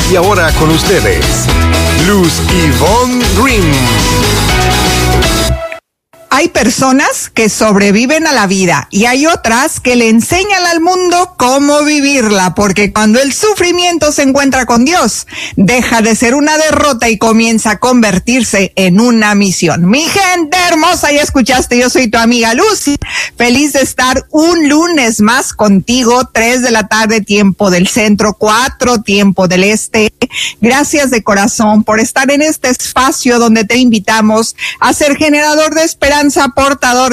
Y ahora con ustedes, Luz Ivonne Green. Hay personas que sobreviven a la vida y hay otras que le enseñan al mundo cómo vivirla, porque cuando el sufrimiento se encuentra con Dios, deja de ser una derrota y comienza a convertirse en una misión. Mi gente hermosa, ya escuchaste, yo soy tu amiga Lucy, feliz de estar un lunes más contigo, 3 de la tarde, tiempo del centro, 4, tiempo del este. Gracias de corazón por estar en este espacio donde te invitamos a ser generador de esperanza, portador